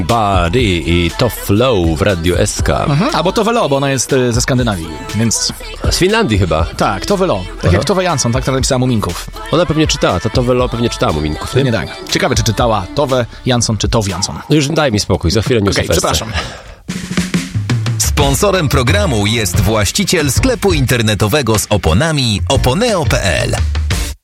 Body i To Flow w Radio SK. Albo Tove Lo, bo ona jest ze Skandynawii, więc... Z Finlandii chyba. Tak, Tove Lo. Tak jak Tove Jansson, tak napisała Muminków. Ona pewnie czytała, to Tove Lo pewnie czytała Muminków. Nie tak. Ciekawe, czy czytała Tove Jansson, czy Tove Jansson. No już daj mi spokój, za chwilę news o Festce. Przepraszam. Sponsorem programu jest właściciel sklepu internetowego z oponami oponeo.pl.